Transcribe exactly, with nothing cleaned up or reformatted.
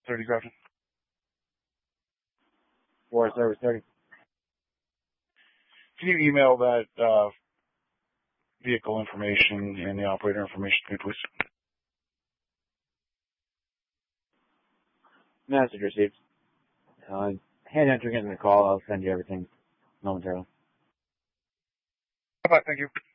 thirty Grafton. Forest Service thirty. Can you email that uh, vehicle information and the operator information to me, please? Message received. Uh, hand entering it in the call. I'll send you everything momentarily. Bye-bye. Thank you.